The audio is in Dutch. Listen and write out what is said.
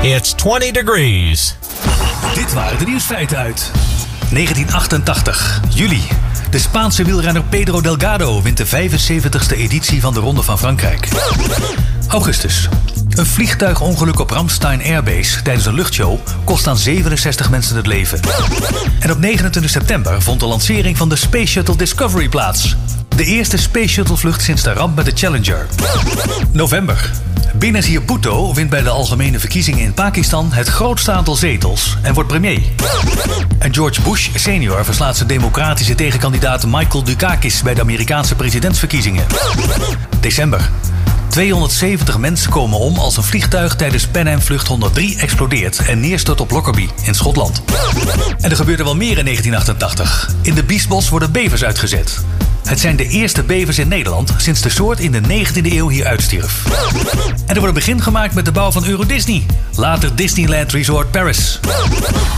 It's 20 degrees. Dit waren de nieuwsfeiten uit 1988, juli. De Spaanse wielrenner Pedro Delgado wint de 75ste editie van de Ronde van Frankrijk. Augustus. Een vliegtuigongeluk op Ramstein Airbase tijdens een luchtshow kost aan 67 mensen het leven. En op 29 september vond de lancering van de Space Shuttle Discovery plaats. De eerste Space Shuttle vlucht sinds de ramp met de Challenger. November. Benazir Bhutto wint bij de algemene verkiezingen in Pakistan het grootste aantal zetels en wordt premier. En George Bush senior verslaat zijn democratische tegenkandidaat Michael Dukakis bij de Amerikaanse presidentsverkiezingen. December. 270 mensen komen om als een vliegtuig tijdens Pan Am Vlucht 103 explodeert en neerstort op Lockerbie in Schotland. En er gebeurde wel meer in 1988. In de Biesbos worden bevers uitgezet. Het zijn de eerste bevers in Nederland sinds de soort in de 19e eeuw hier uitstierf. En er wordt een begin gemaakt met de bouw van Euro Disney. Later Disneyland Resort Paris.